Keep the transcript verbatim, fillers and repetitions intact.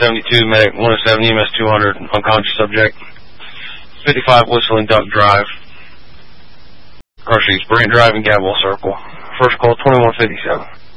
seventy-two, medic one oh seven, E M S two hundred, unconscious subject. fifty-five Whistling Duck Drive. Car sheets, Brant Drive and Gadwell Circle. First call, twenty-one fifty-seven.